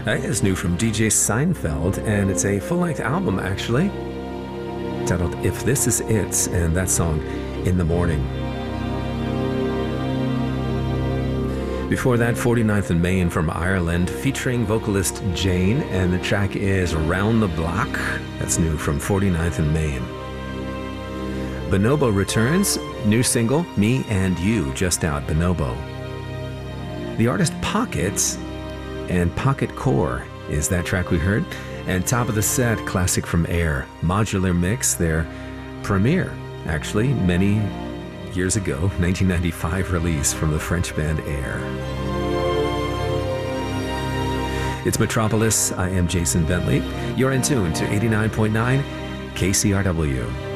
That is new from DJ Seinfeld, and it's a full-length album, actually, titled If This Is It, and that song, In the Morning. Before that, 49th and Main from Ireland, featuring vocalist Jane, and the track is Round the Block. That's new from 49th and Main. Bonobo returns, new single, Me and You, just out, Bonobo. The artist Pockets and Pocket Core is that track we heard. And top of the set, classic from Air, Modular Mix, their premiere, actually, many years ago, 1995 release from the French band Air. It's Metropolis. I am Jason Bentley. You're in tune to 89.9 KCRW.